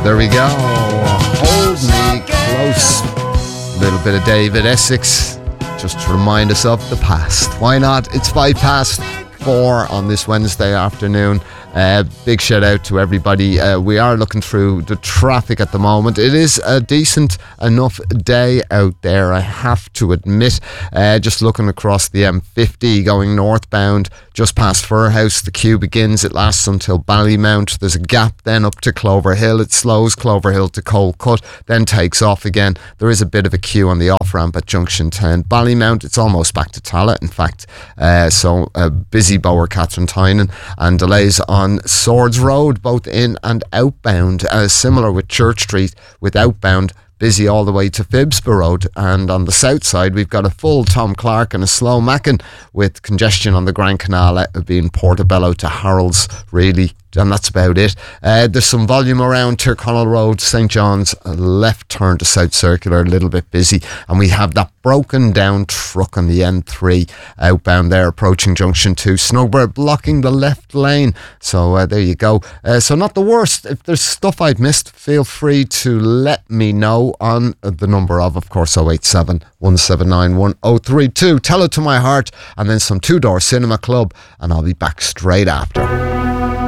There we go. Hold me close. A little bit of David Essex, just to remind us of the past. Why not? It's 4:05 on this Wednesday afternoon. Big shout out to everybody. We are looking through the traffic at the moment. It is a decent enough day out there, I have to admit. Just looking across the M50 going northbound, just past Firhouse, the queue begins. It lasts until Ballymount. There's a gap then up to Clover Hill. It slows Clover Hill to Coalcut, then takes off again. There is a bit of a queue on the off-ramp at Junction 10. Ballymount, it's almost back to Tallaght, in fact. So busy Bower Catherine Tynan, and delays on Swords Road, both in and outbound. Similar with Church Street, with outbound busy all the way to Phibsborough Road, and on the south side we've got a full Tom Clark and a slow Mackin, with congestion on the Grand Canal being Portobello to Harolds, really, and that's about it. There's some volume around Tyrconnell Road, St John's, left turn to South Circular, a little bit busy, and we have that broken down truck on the N3 outbound there approaching Junction 2, Snowbird blocking the left lane. So there you go. So not the worst. If there's stuff I've missed, feel free to let me know on the number of course, 087 179 1032. Tell it to my heart, and then some Two Door Cinema Club, and I'll be back straight after.